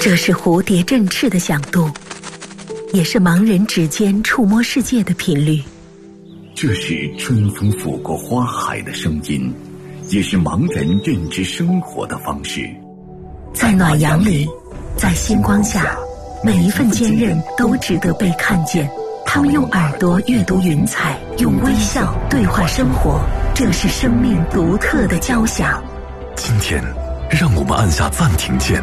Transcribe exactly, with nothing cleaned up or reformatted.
这是蝴蝶振翅的响度，也是盲人指尖触摸世界的频率。 这是春风拂过花海的声音，也是盲人认知生活的方式。 在暖阳里，在星光下，每一份坚韧都值得被看见。他们用耳朵阅读云彩，用微笑对话生活，这是生命独特的交响。 今天，让我们按下暂停键，